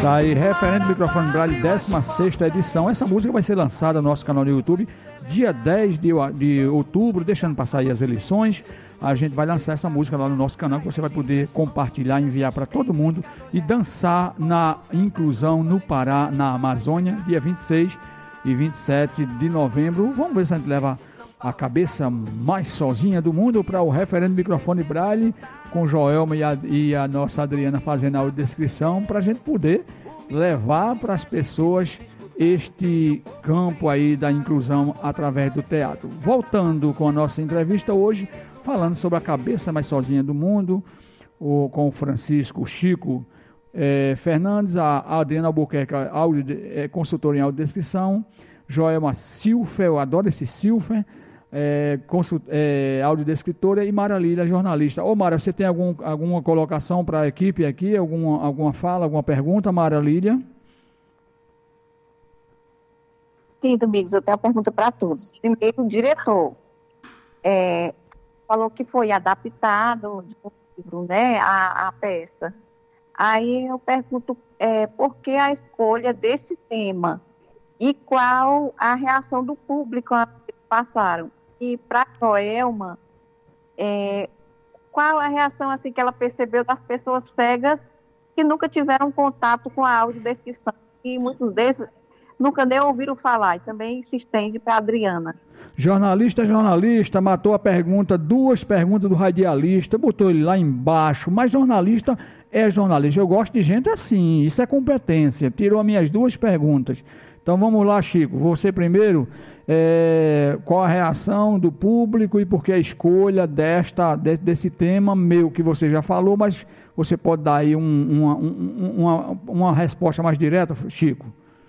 Tá aí, Referente Microfone Braille, 16ª edição. Essa música vai ser lançada no nosso canal no YouTube dia 10 de outubro, deixando passar aí as eleições. A gente vai lançar essa música lá no nosso canal, que você vai poder compartilhar, enviar para todo mundo e dançar na inclusão no Pará, na Amazônia, dia 26 e 27 de novembro. Vamos ver se a gente leva a cabeça mais sozinha do mundo para o Referente Microfone Braille, com Joelma e a nossa Adriana fazendo a audiodescrição, para a gente poder levar para as pessoas este campo aí da inclusão através do teatro. Voltando com a nossa entrevista hoje, falando sobre a cabeça mais sozinha do mundo, com o Francisco Chico Fernandes, a Adriana Albuquerque, consultora em audiodescrição, Joelma Silfer, eu adoro esse Silfer, audiodescritora, e Mara Lília, jornalista. Ô Mara, você tem alguma colocação para a equipe aqui? Alguma fala, alguma pergunta, Mara Lília? Sim, Domingos, eu tenho uma pergunta para todos. Primeiro, o diretor falou que foi adaptado de um livro, né, a peça. Aí eu pergunto por que a escolha desse tema e qual a reação do público quando eles passaram. E para a Joelma, qual a reação assim, que ela percebeu das pessoas cegas que nunca tiveram contato com a audiodescrição, e muitos desses nunca nem ouviram falar, e também se estende para a Adriana. Jornalista, matou a pergunta, 2 perguntas do radialista, botou ele lá embaixo, mas jornalista é jornalista. Eu gosto de gente assim, isso é competência. Tirou as minhas 2 perguntas. Então vamos lá, Chico, você primeiro, qual a reação do público e por que a escolha desse tema meu que você já falou, mas você pode dar aí uma resposta mais direta, Chico?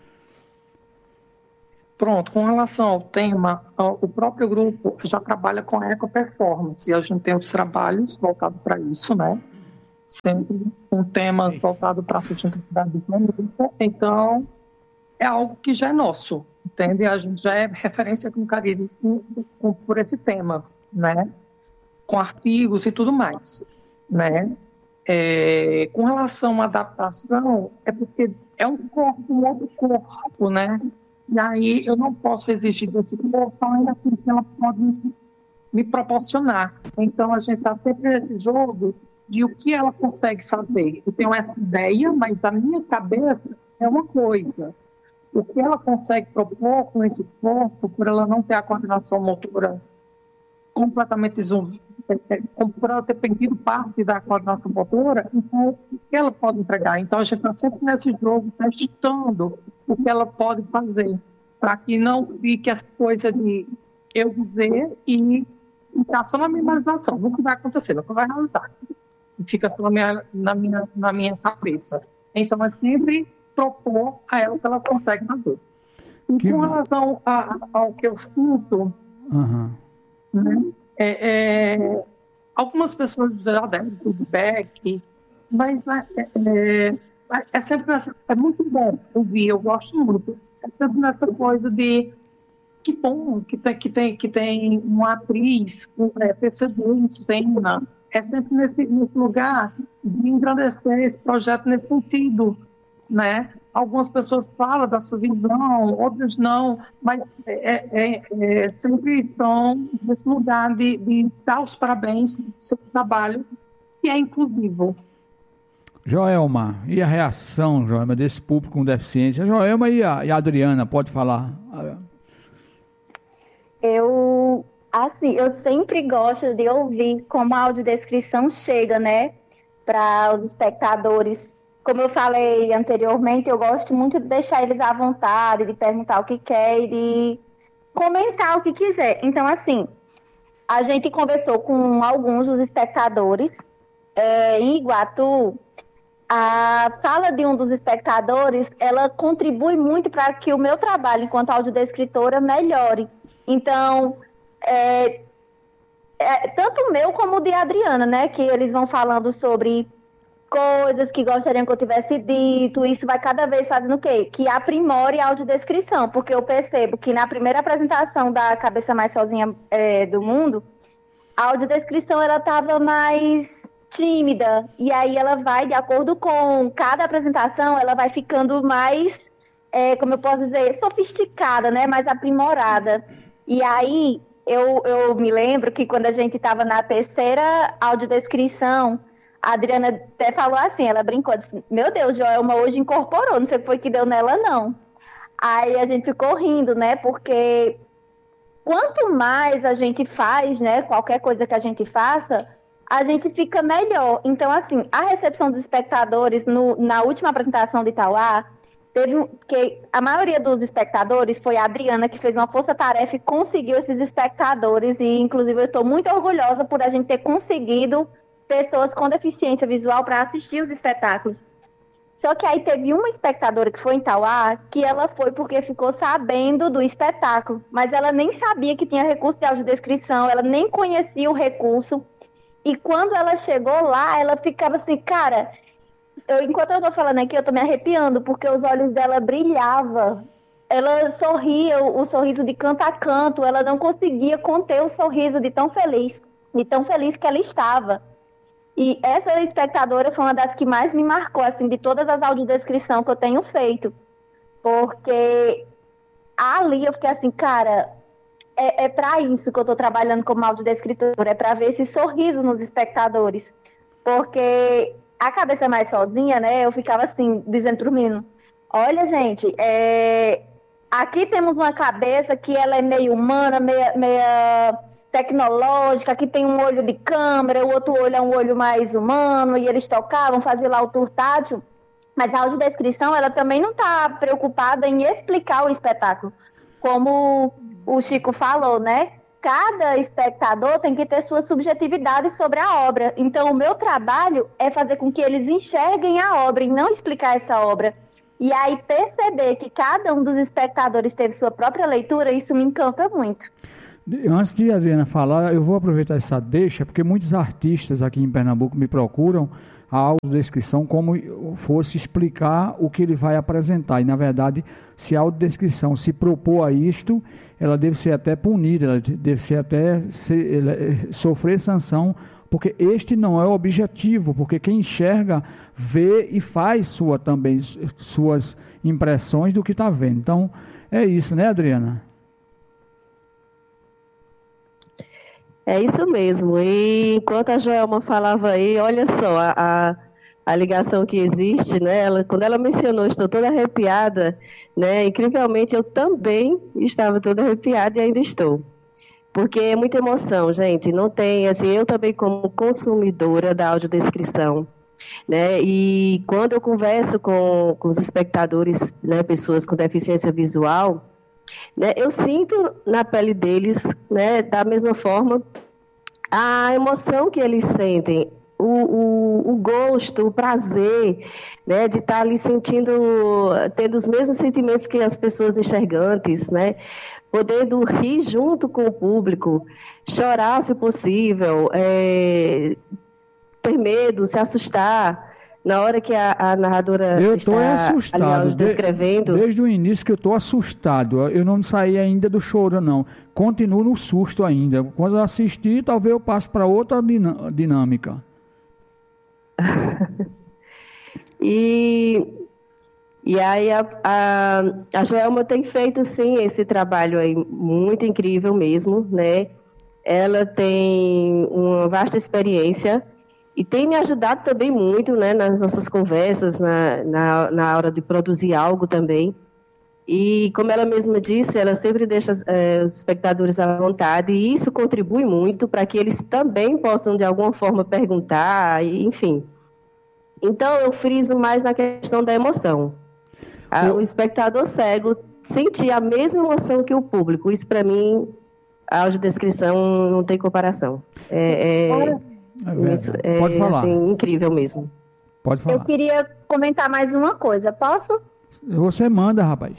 Pronto, com relação ao tema, o próprio grupo já trabalha com a eco-performance, e a gente tem os trabalhos voltados para isso, né? Sempre com temas voltados para a sustentabilidade do planeta. Então, é algo que já é nosso, entende? A gente já é referência com Caribe por esse tema, né? Com artigos e tudo mais, né? Com relação à adaptação, é porque é um outro corpo, né? E aí eu não posso exigir desse corpo além daquilo que ela pode me proporcionar. Então a gente está sempre nesse jogo de o que ela consegue fazer. Eu tenho essa ideia, mas a minha cabeça é uma coisa. O que ela consegue propor com esse corpo, por ela não ter a coordenação motora completamente por ela ter perdido parte da coordenação motora, então o que ela pode entregar? Então a gente está sempre nesse jogo testando o que ela pode fazer, para que não fique essa coisa de eu dizer e ficar só na minha imaginação. Nunca vai acontecer, nunca vai realizar. Fica só na minha cabeça. Então é sempre propor a ela o que ela consegue fazer. E com relação ao que eu sinto, né, algumas pessoas já deram feedback, mas é sempre é muito bom ouvir, eu gosto muito. É sempre nessa coisa de que bom que tem uma atriz com PCD em cena. É sempre nesse lugar de engrandecer esse projeto nesse sentido, né? Algumas pessoas falam da sua visão, outras não, mas sempre estão nesse lugar de dar os parabéns do seu trabalho, que é inclusivo. Joelma, e a reação, Joelma, desse público com deficiência? Joelma e a Adriana, pode falar. Eu sempre gosto de ouvir como a audiodescrição chega, né, para os espectadores. Como eu falei anteriormente, eu gosto muito de deixar eles à vontade, de perguntar o que quer e de comentar o que quiser. Então, assim, a gente conversou com alguns dos espectadores em Iguatu. A fala de um dos espectadores, ela contribui muito para que o meu trabalho enquanto audiodescritora melhore. Então, tanto o meu como o de Adriana, né, que eles vão falando sobre coisas que gostariam que eu tivesse dito, isso vai cada vez fazendo o quê? Que aprimore a audiodescrição, porque eu percebo que na primeira apresentação da Cabeça Mais Sozinha do Mundo, a audiodescrição ela estava mais tímida, e aí ela vai, de acordo com cada apresentação, ela vai ficando mais, como eu posso dizer, sofisticada, né? Mais aprimorada. E aí, eu me lembro que quando a gente estava na terceira audiodescrição, a Adriana até falou assim, ela brincou, disse, meu Deus, Joelma hoje incorporou, não sei o que foi que deu nela, não. Aí a gente ficou rindo, né? Porque quanto mais a gente faz, né? Qualquer coisa que a gente faça, a gente fica melhor. Então, assim, a recepção dos espectadores na última apresentação de Itauá, que a maioria dos espectadores foi a Adriana, que fez uma força-tarefa e conseguiu esses espectadores. E, inclusive, eu estou muito orgulhosa por a gente ter conseguido pessoas com deficiência visual para assistir os espetáculos. Só que aí teve uma espectadora que foi em Itauá, que ela foi porque ficou sabendo do espetáculo, mas ela nem sabia que tinha recurso de audiodescrição, ela nem conhecia o recurso. E quando ela chegou lá, ela ficava assim, cara, enquanto eu tô falando aqui, eu tô me arrepiando, porque os olhos dela brilhavam. Ela sorria, o sorriso de canto a canto, ela não conseguia conter o sorriso de tão feliz que ela estava. E essa espectadora foi uma das que mais me marcou, assim, de todas as audiodescrições que eu tenho feito. Porque ali eu fiquei assim, cara, é para isso que eu estou trabalhando como audiodescritora, é para ver esse sorriso nos espectadores. Porque a cabeça mais sozinha, né, eu ficava assim, dizendo para o menino, olha, gente, aqui temos uma cabeça que ela é meio humana, meia tecnológica, que tem um olho de câmera, o outro olho é um olho mais humano, e eles tocavam, faziam lá o tour tátil, mas a audiodescrição, ela também não está preocupada em explicar o espetáculo, como o Chico falou, né? Cada espectador tem que ter sua subjetividade sobre a obra, então o meu trabalho é fazer com que eles enxerguem a obra e não explicar essa obra. E aí perceber que cada um dos espectadores teve sua própria leitura, isso me encanta muito. Antes de a Adriana falar, eu vou aproveitar essa deixa, porque muitos artistas aqui em Pernambuco me procuram a audiodescrição como fosse explicar o que ele vai apresentar. E, na verdade, se a audiodescrição se propor a isto, ela deve ser até punida, ela deve ser até sofrer sanção, porque este não é o objetivo, porque quem enxerga, vê e faz também suas impressões do que está vendo. Então, é isso, né, Adriana? É isso mesmo. E enquanto a Joelma falava aí, olha só a ligação que existe, né? Quando ela mencionou, estou toda arrepiada, né? Incrivelmente, eu também estava toda arrepiada e ainda estou. Porque é muita emoção, gente. Não tem, assim, eu também como consumidora da audiodescrição, né? E quando eu converso com os espectadores, né, pessoas com deficiência visual, né, eu sinto na pele deles, né, da mesma forma, a emoção que eles sentem, o gosto, o prazer, né, de estar ali tendo os mesmos sentimentos que as pessoas enxergantes, né, podendo rir junto com o público, chorar se possível, ter medo, se assustar. Na hora que a narradora está ali descrevendo... Desde o início que eu estou assustado. Eu não saí ainda do choro, não. Continuo no susto ainda. Quando eu assistir, talvez eu passe para outra dinâmica. E aí a Joelma tem feito, sim, esse trabalho aí muito incrível mesmo, né? Ela tem uma vasta experiência e tem me ajudado também muito, né, nas nossas conversas, na hora de produzir algo também. E, como ela mesma disse, ela sempre deixa os espectadores à vontade, e isso contribui muito para que eles também possam, de alguma forma, perguntar, enfim. Então, eu friso mais na questão da emoção. O espectador cego sentir a mesma emoção que o público. Isso, para mim, a audiodescrição não tem comparação. Pode falar. Assim, incrível mesmo. Pode falar. Eu queria comentar mais uma coisa, posso? Você manda, rapaz.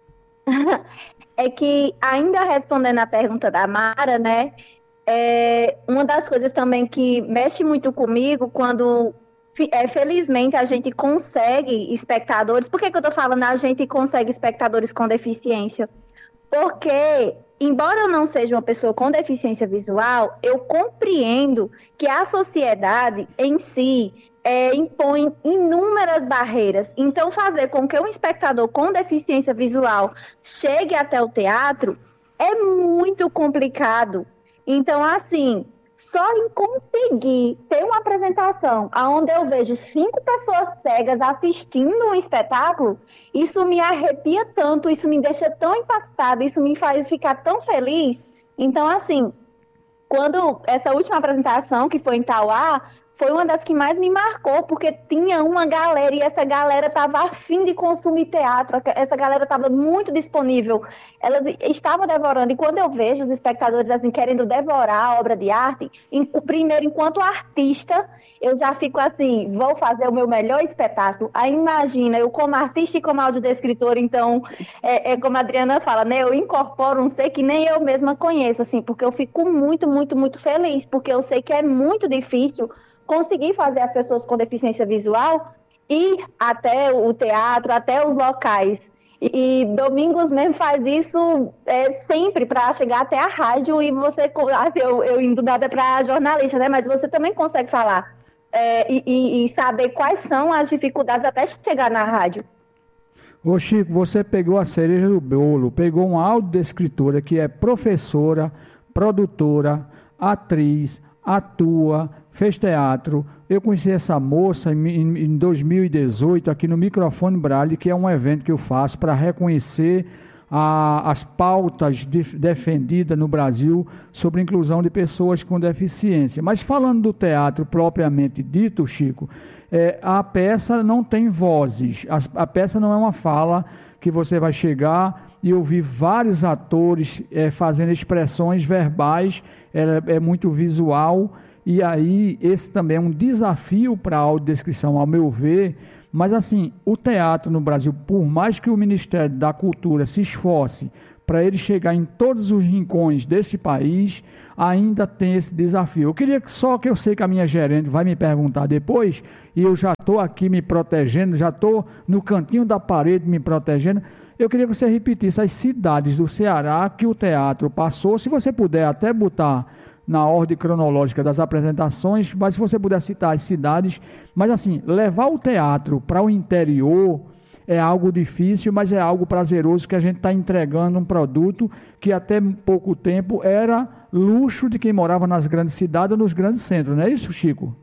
É que, ainda respondendo a pergunta da Mara, né, uma das coisas também que mexe muito comigo, quando felizmente a gente consegue espectadores. Por que eu estou falando a gente consegue espectadores com deficiência? Porque, embora eu não seja uma pessoa com deficiência visual, eu compreendo que a sociedade em si impõe inúmeras barreiras. Então, fazer com que um espectador com deficiência visual chegue até o teatro é muito complicado. Então, assim, só em conseguir ter uma apresentação onde eu vejo 5 pessoas cegas assistindo um espetáculo, isso me arrepia tanto, isso me deixa tão impactada, isso me faz ficar tão feliz. Então, assim, quando essa última apresentação, que foi em Tauá, foi uma das que mais me marcou, porque tinha uma galera, e essa galera estava a fim de consumir teatro, essa galera estava muito disponível, ela estava devorando, e quando eu vejo os espectadores assim, querendo devorar a obra de arte, primeiro, enquanto artista, eu já fico assim, vou fazer o meu melhor espetáculo. Aí imagina, eu como artista e como audiodescritora, então, como a Adriana fala, né, eu incorporo um ser que nem eu mesma conheço, assim, porque eu fico muito, muito, muito feliz, porque eu sei que é muito difícil conseguir fazer as pessoas com deficiência visual ir até o teatro, até os locais. E Domingos mesmo faz isso sempre para chegar até a rádio, e você, assim, eu indo dada para jornalista, né? Mas você também consegue falar e saber quais são as dificuldades até chegar na rádio. Ô Chico, você pegou a cereja do bolo, pegou uma audiodescritora que é professora, produtora, atriz, atua, fez teatro. Eu conheci essa moça em 2018 aqui no Microfone Braille, que é um evento que eu faço para reconhecer as pautas defendidas no Brasil sobre a inclusão de pessoas com deficiência. Mas falando do teatro propriamente dito, Chico, a peça não tem vozes, a peça não é uma fala que você vai chegar e ouvir vários atores fazendo expressões verbais, ela é muito visual. E aí, esse também é um desafio para a audiodescrição, ao meu ver. Mas, assim, o teatro no Brasil, por mais que o Ministério da Cultura se esforce para ele chegar em todos os rincões desse país, ainda tem esse desafio. Eu queria só que eu sei que a minha gerente vai me perguntar depois, e eu já estou aqui me protegendo, já estou no cantinho da parede me protegendo. Eu queria que você repetisse as cidades do Ceará que o teatro passou, se você puder até botar na ordem cronológica das apresentações, mas se você puder citar as cidades, mas assim, levar o teatro para o interior é algo difícil, mas é algo prazeroso, que a gente está entregando um produto que até pouco tempo era luxo de quem morava nas grandes cidades ou nos grandes centros, não é isso, Chico?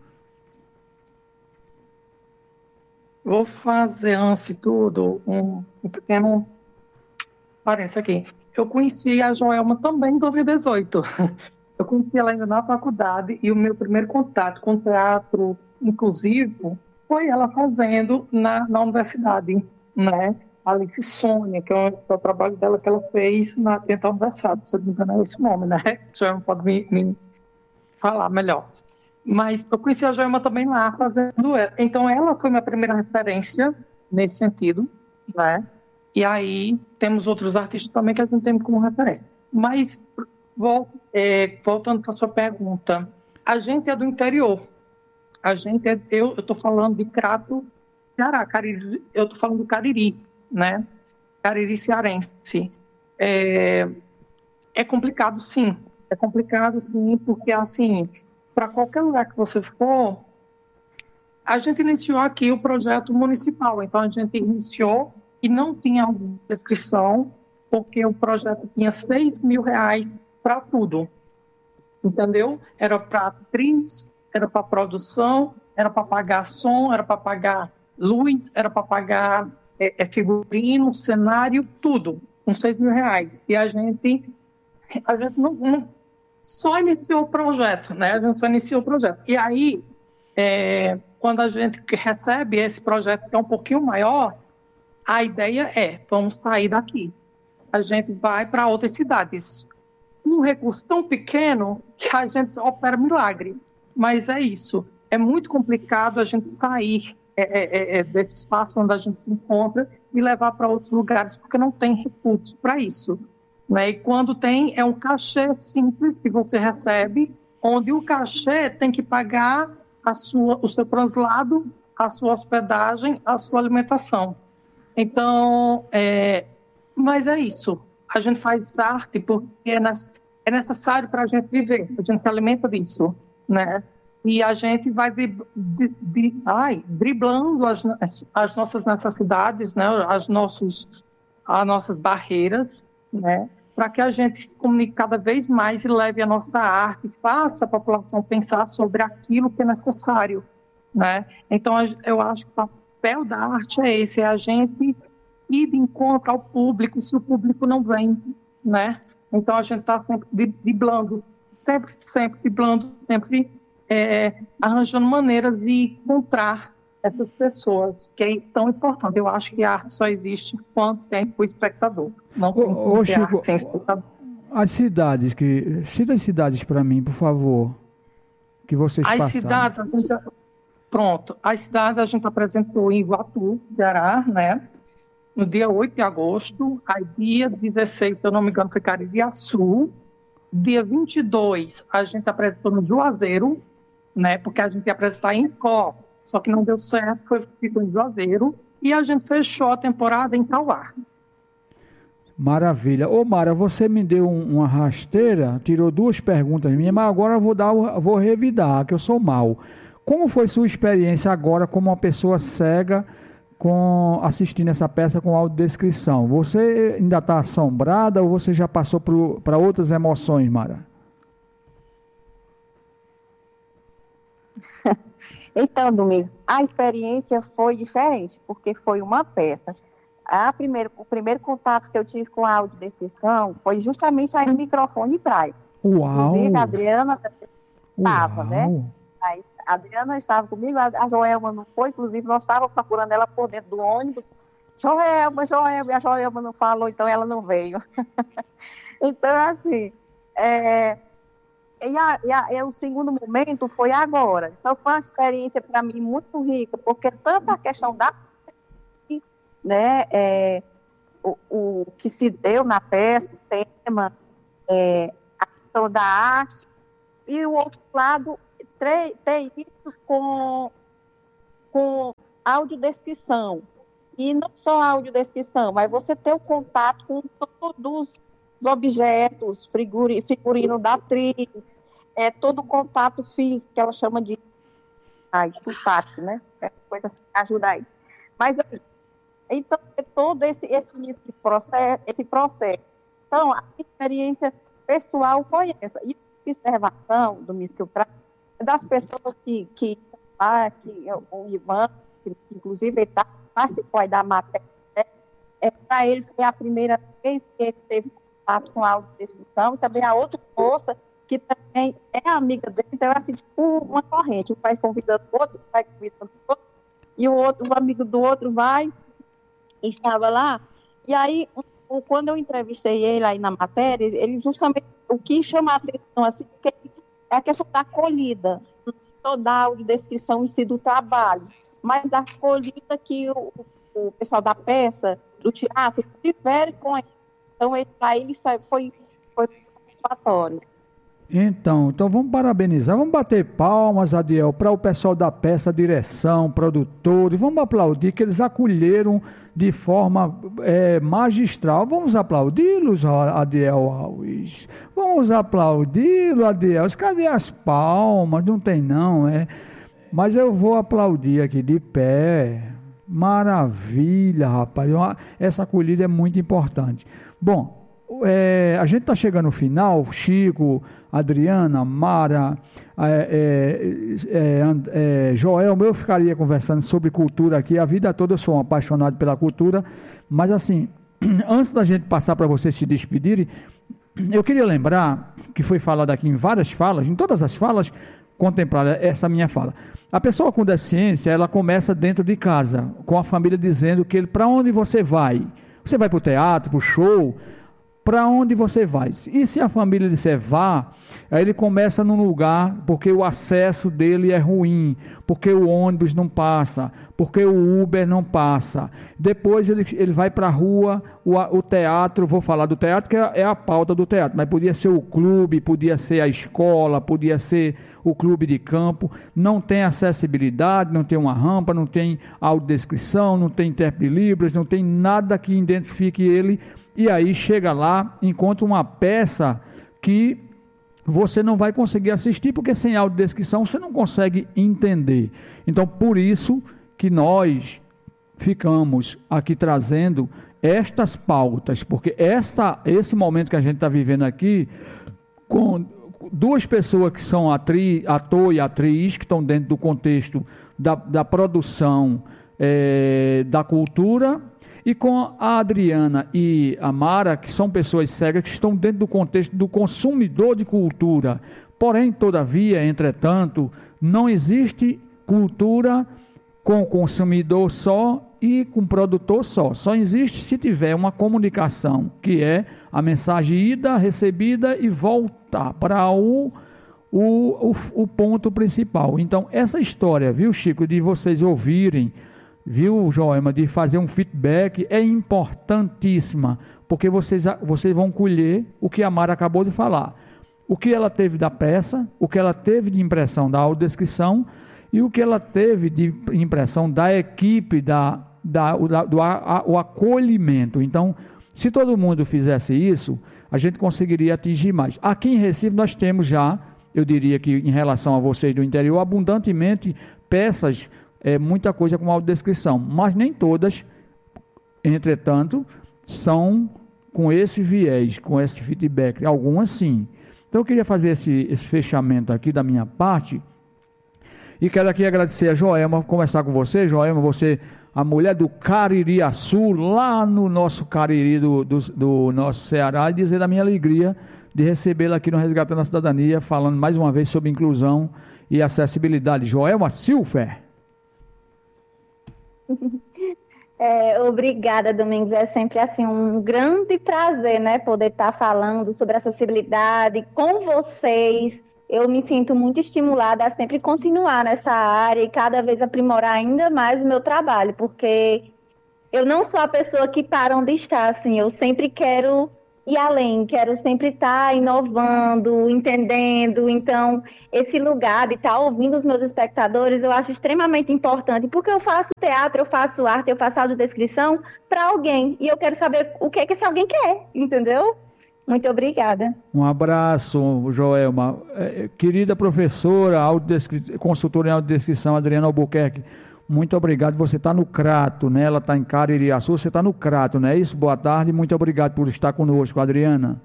Vou fazer, antes de tudo, um pequeno parênteses aqui. Eu conheci a Joelma também em 2018. Eu conheci ela ainda na faculdade, e o meu primeiro contato com teatro inclusivo foi ela fazendo na universidade, né? Alice Sônia, que é o trabalho dela que ela fez dentro da universidade, se eu não me engano é esse nome, né? Joelma pode me falar melhor. Mas eu conheci a Joelma também lá fazendo ela. Então ela foi minha primeira referência nesse sentido, né? E aí temos outros artistas também que a gente tem como referência. Mas voltando para a sua pergunta, a gente é do interior. Eu estou falando de Crato, Ceará, Cariri, eu estou falando do Cariri, né? Cariri cearense. É complicado, sim. É complicado, sim, porque, assim, para qualquer lugar que você for, a gente iniciou aqui o projeto municipal. Então, a gente iniciou e não tinha alguma descrição, porque o projeto tinha R$6.000 para tudo, entendeu? Era para atriz, era para produção, era para pagar som, era para pagar luz, era para pagar figurino, cenário, tudo, com R$6.000. E a gente não só iniciou o projeto, né? A gente só iniciou o projeto. E aí, quando a gente recebe esse projeto que é um pouquinho maior, a ideia vamos sair daqui. A gente vai para outras cidades. Um recurso tão pequeno que a gente opera milagre. Mas é isso. É muito complicado a gente sair desse espaço onde a gente se encontra e levar para outros lugares, porque não tem recurso para isso, né? E quando tem, é um cachê simples que você recebe, onde o cachê tem que pagar o seu translado, a sua hospedagem, a sua alimentação. Então, mas é isso. a gente faz arte porque é necessário para a gente viver, a gente se alimenta disso, né? E a gente vai driblando as nossas necessidades, né? As nossas barreiras, né? Para que a gente se comunique cada vez mais e leve a nossa arte, faça a população pensar sobre aquilo que é necessário, né? Então, eu acho que o papel da arte é esse, é a gente ir de encontro ao público, se o público não vem, né? Então, a gente está sempre driblando, sempre driblando, sempre arranjando maneiras de encontrar essas pessoas, que é tão importante. Eu acho que a arte só existe quando tem o espectador. Não tem como ter arte sem espectador. As cidades cita as cidades para mim, por favor, que vocês passaram. As cidades, as cidades a gente apresentou em Iguatu, Ceará, né? No dia 8 de agosto, aí dia 16, se eu não me engano, foi Caririaçu. Dia 22, a gente apresentou no Juazeiro, né? Porque a gente ia apresentar em Có, só que não deu certo, ficou em Juazeiro. E a gente fechou a temporada em Cauá. Maravilha. Ô Mara, você me deu uma rasteira, tirou 2 perguntas minhas, mas agora eu vou revidar, que eu sou mau. Como foi sua experiência agora como uma pessoa cega assistindo essa peça com audiodescrição? Você ainda está assombrada ou você já passou para outras emoções, Mara? Então, Domingos, a experiência foi diferente, porque foi uma peça. O primeiro contato que eu tive com a audiodescrição foi justamente aí no microfone praia. Uau! Inclusive, a Adriana estava, né? Aí, a Adriana estava comigo, a Joelma não foi, inclusive nós estávamos procurando ela por dentro do ônibus. Joelma, e a Joelma não falou, então ela não veio. Então, assim, o segundo momento foi agora. Então, foi uma experiência para mim muito rica, porque tanto a questão da né, o que se deu na peça, o tema, a questão da arte, e o outro lado, ter isso com audiodescrição. E não só audiodescrição, mas você ter o contato com todos os objetos, figurino da atriz, todo o contato físico, que ela chama de contato, né? Coisa assim, ajuda aí. Mas, então, todo esse processo. Então, a experiência pessoal foi essa. E a observação do que eu trago das pessoas que o Ivan, que inclusive ele participou da matéria, para ele foi a primeira vez que ele teve contato com a audiodescrição, e também a outra moça que também é amiga dele, então é assim, tipo uma corrente, um vai convidando o outro, e o amigo do outro vai, e estava lá, e aí, quando eu entrevistei ele aí na matéria, ele justamente, o que chama a atenção, assim, é a questão da acolhida, não só da audiodescrição em si do trabalho, mas da acolhida que o pessoal da peça, do teatro, tiveram com ele. Então, para ele foi satisfatório. Então vamos parabenizar, vamos bater palmas, Adiel, para o pessoal da peça, direção, produtores, vamos aplaudir que eles acolheram de forma magistral. Vamos aplaudi-los, Adiel Alves. Vamos aplaudi-lo, Adiel. Cadê as palmas? Não tem não, Mas eu vou aplaudir aqui de pé. Maravilha, rapaz. Essa acolhida é muito importante. Bom, a gente está chegando no final. Chico, Adriana, Mara, Joel, eu ficaria conversando sobre cultura aqui. A vida toda eu sou um apaixonado pela cultura. Mas assim, antes da gente passar para vocês se despedirem, eu queria lembrar que foi falado aqui em várias falas, em todas as falas, contemplar essa minha fala. A pessoa com deficiência, ela começa dentro de casa, com a família dizendo que para onde você vai? Você vai para o teatro, para o show? Para onde você vai? E se a família disser vá, aí ele começa num lugar porque o acesso dele é ruim, porque o ônibus não passa, porque o Uber não passa. Depois ele vai para a rua, o teatro, vou falar do teatro que é a pauta do teatro, mas podia ser o clube, podia ser a escola, podia ser o clube de campo. Não tem acessibilidade, não tem uma rampa, não tem audiodescrição, não tem intérprete de Libras, não tem nada que identifique ele e aí chega lá, encontra uma peça que você não vai conseguir assistir, porque sem audiodescrição você não consegue entender. Então, por isso que nós ficamos aqui trazendo estas pautas, porque esse momento que a gente está vivendo aqui, com duas pessoas que são ator e atriz, que estão dentro do contexto da produção da cultura, e com a Adriana e a Mara, que são pessoas cegas, que estão dentro do contexto do consumidor de cultura. Porém, todavia, entretanto, não existe cultura com consumidor só e com produtor só. Só existe se tiver uma comunicação, que é a mensagem ida, recebida e voltar para o ponto principal. Então, essa história, viu, Chico, de vocês ouvirem, viu, Joelma, de fazer um feedback é importantíssima, porque vocês vão colher o que a Mara acabou de falar. O que ela teve da peça, o que ela teve de impressão da audiodescrição e o que ela teve de impressão da equipe, do acolhimento. Então, se todo mundo fizesse isso, a gente conseguiria atingir mais. Aqui em Recife nós temos já, eu diria que em relação a vocês do interior, abundantemente peças, muita coisa com audiodescrição, mas nem todas, entretanto, são com esse viés, com esse feedback, algumas sim. Então eu queria fazer esse fechamento aqui da minha parte, e quero aqui agradecer a Joelma, conversar com você, Joelma, você, a mulher do Caririaçu, lá no nosso Cariri do nosso Ceará, e dizer da minha alegria de recebê-la aqui no Resgatando a Cidadania, falando mais uma vez sobre inclusão e acessibilidade. Joelma Silfer. Obrigada, Domingos. É sempre assim um grande prazer, né, poder estar falando sobre acessibilidade com vocês. Eu me sinto muito estimulada a sempre continuar nessa área e cada vez aprimorar ainda mais o meu trabalho, porque eu não sou a pessoa que para onde está, assim, eu sempre quero ir além, quero sempre estar inovando, entendendo. Então, esse lugar de estar ouvindo os meus espectadores, eu acho extremamente importante, porque eu faço teatro, eu faço arte, eu faço audiodescrição para alguém, e eu quero saber o que esse alguém quer, entendeu? Muito obrigada. Um abraço, Joelma. Querida professora, consultora em audiodescrição, Adriana Albuquerque, muito obrigado. Você está no Crato, né? Ela está em Caririaçu, você está no Crato, não é isso? Boa tarde, muito obrigado por estar conosco, Adriana.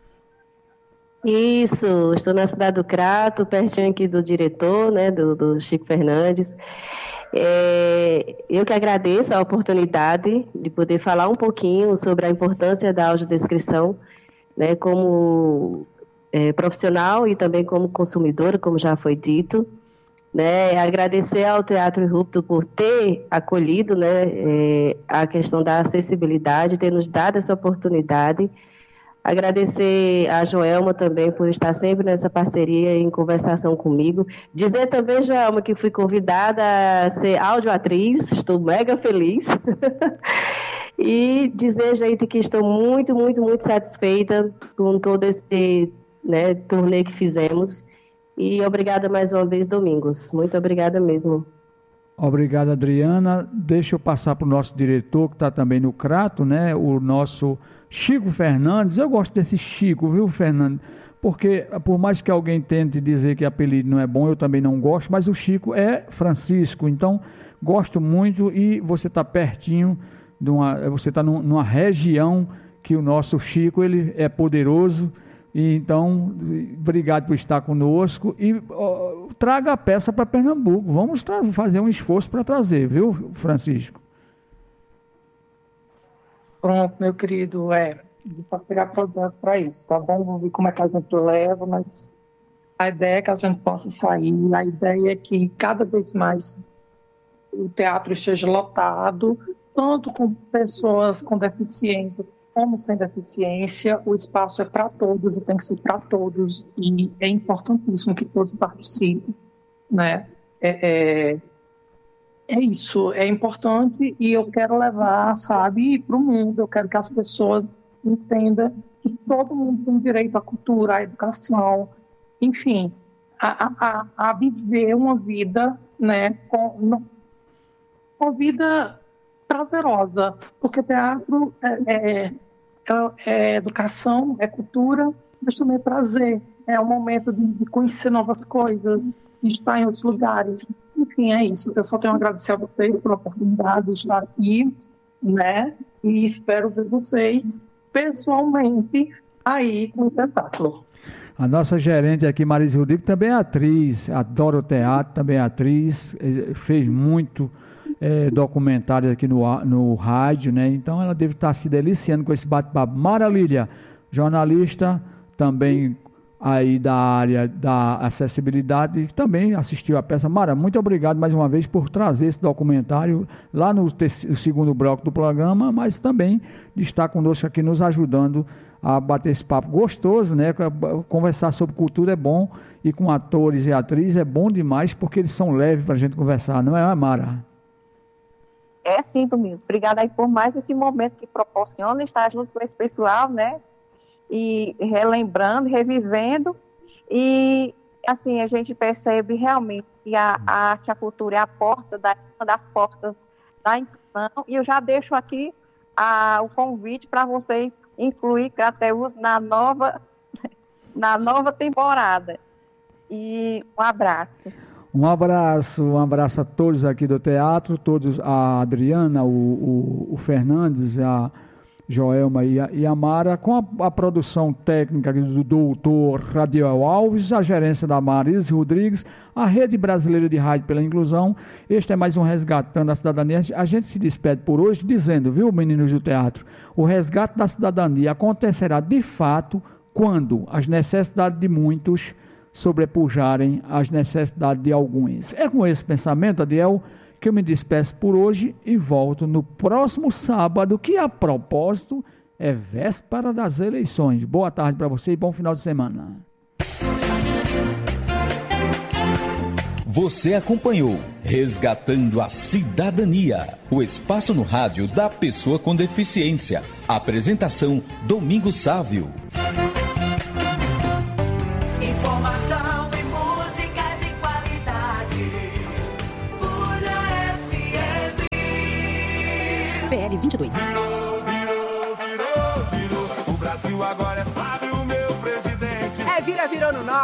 Isso, estou na cidade do Crato, pertinho aqui do diretor, né, do Chico Fernandes. Eu que agradeço a oportunidade de poder falar um pouquinho sobre a importância da audiodescrição, né, como profissional e também como consumidora, como já foi dito, né, agradecer ao Teatro Irrupto por ter acolhido, né, a questão da acessibilidade, ter nos dado essa oportunidade, agradecer a Joelma também por estar sempre nessa parceria em conversação comigo, dizer também, Joelma, que fui convidada a ser audioatriz, estou mega feliz. E dizer, gente, que estou muito, muito, muito satisfeita com todo esse, né, turnê que fizemos. E obrigada mais uma vez, Domingos. Muito obrigada mesmo. Obrigado, Adriana. Deixa eu passar para o nosso diretor, que está também no Crato, né? O nosso Chico Fernandes. Eu gosto desse Chico, viu, Fernandes? Porque, por mais que alguém tente dizer que apelido não é bom, eu também não gosto, mas o Chico é Francisco. Então, gosto muito e você está pertinho. Você está numa região que o nosso Chico ele é poderoso, e então obrigado por estar conosco e traga a peça para Pernambuco. Vamos fazer um esforço para trazer, viu, Francisco? Pronto, meu querido, para pegar projeto para isso, tá bom? Vamos ver como é que a gente leva, mas a ideia é que a gente possa sair, a ideia é que cada vez mais o teatro esteja lotado, tanto com pessoas com deficiência como sem deficiência. O espaço é para todos e tem que ser para todos, e é importantíssimo que todos participem, né? É isso, é importante, e eu quero levar, sabe, para o mundo. Eu quero que as pessoas entendam que todo mundo tem direito à cultura, à educação, enfim, a viver uma vida, né, uma vida prazerosa, porque teatro é educação, é cultura, mas também é prazer. É um momento de conhecer novas coisas, de estar em outros lugares. Enfim, é isso. Eu só tenho a agradecer a vocês pela oportunidade de estar aqui, né? E espero ver vocês pessoalmente aí com o espetáculo. A nossa gerente aqui, Marisa Rodrigues, também é atriz, adora o teatro, também é atriz, fez muito documentário aqui no rádio, né? Então ela deve estar se deliciando com esse bate-papo. Mara Lília, jornalista, também aí da área da acessibilidade, também assistiu a peça. Mara, muito obrigado mais uma vez por trazer esse documentário lá no segundo bloco do programa, mas também de estar conosco aqui nos ajudando a bater esse papo gostoso, né? Conversar sobre cultura é bom e com atores e atrizes é bom demais porque eles são leves para a gente conversar, não é, Mara? É sim, Domingos. Obrigada aí por mais esse momento que proporciona estar junto com esse pessoal, né? E relembrando, revivendo. E, assim, a gente percebe realmente que a arte, a cultura é uma das portas da inclusão. E eu já deixo aqui o convite para vocês incluir Crateús na nova temporada. E um abraço. Um abraço a todos aqui do teatro, todos, a Adriana, o Fernandes, a Joelma e a Mara, com a produção técnica do doutor Radiel Alves, a gerência da Marisa Rodrigues, a Rede Brasileira de Rádio pela Inclusão. Este é mais um Resgatando a Cidadania. A gente se despede por hoje dizendo, viu, meninos do teatro, o resgate da cidadania acontecerá de fato quando as necessidades de muitos sobrepujarem as necessidades de alguns. É com esse pensamento, Adiel, que eu me despeço por hoje e volto no próximo sábado, que a propósito é véspera das eleições. Boa tarde para você e bom final de semana. Você acompanhou Resgatando a Cidadania, o espaço no rádio da pessoa com deficiência. Apresentação Domingos Sávio. Informação e música de qualidade. Folha FM. PL 22. Virou. O Brasil agora é Flávio, meu presidente. Virou no norte.